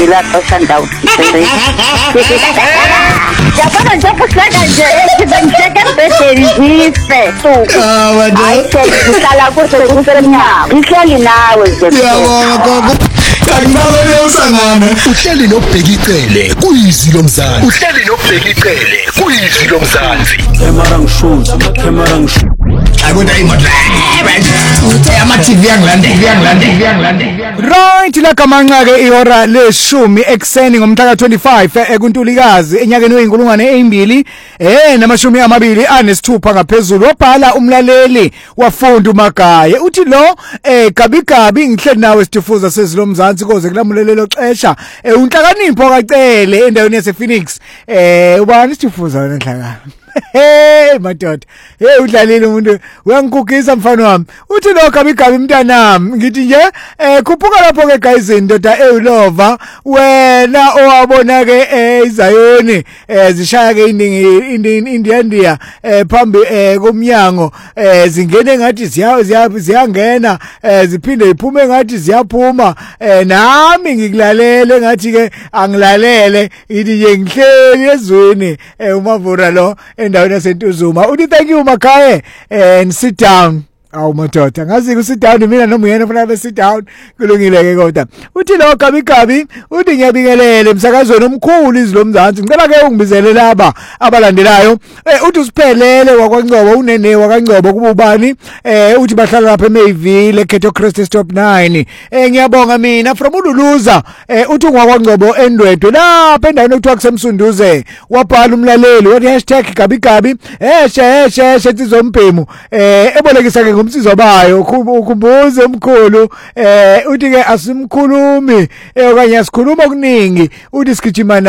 La Sundown. Yabona nje kuhlala nje ngisheke bese uhlala kuze kusemnyama. Ngihleli nawe nje. Yabona gogo. Kanibale usangana. Uhleli nobhekicele kuyizilo mzansi. Uhleli nobhekicele kuyizilo mzansi. Camera ngishuthi, camera ngishuthi. Akuda imoto. Ama TV yangilandela. Right la kamanqa ke ihora leshumi ekseni ngomhla ka25 ekuNtulikazi enyakeni we2020 namashumi amabili anesithupha ngaphezulu wabhala umlaleli wafunda uMagaye uthi lo gabigabi ngihleli nawe Sitifuza sezilo mzansi koze kulamulelelo xesha unhlakanipho kacele endaweni yase Phoenix ubani Sitifuza wena nhlaka hey madoda hey udlalile umuntu uyangikugisa mfana wami uthi lo gabigabi mntanami ngithi nje khuphuka lapho ke guys indoda eyilova wena owabona ke izayoni zishaya ke India phambi komnyango zingene ngathi ziyangena ziphinde iphume ngathi ziyaphuma nami ngikulalele ngathi ke angilalele ithi nje ngihleli ezweni umavura lo endaweni yaseNtuzuma uthi thank you Magaye and sit down. Awu madoda ngazi ku sit down mina noma uyena fanele sit down kulungile ke kodwa uthi lo gabigabi uthi ngiyabingelele emsakazweni omkhulu izilo mzansi ngicela ke ungibizele laba abalandelayo uthi usiphelele wakwaNgcobo unene wakwaNgcobo kububani uthi bahlala lapha eMayville eKhetho Christ Stop 9 ngiyabonga mina from uLuluza uthi ngwakwaNgcobo endwedwe lapha endaweni ekuthiwa kusemsunduze wabhala umlaleli wathi #gabigabi eshe tizombhemu ebolekisa ke umsizo bayo ukhumbuze umkhulu uthi ke asimkhulumi okanye asikhuluma okuningi uthi sigijima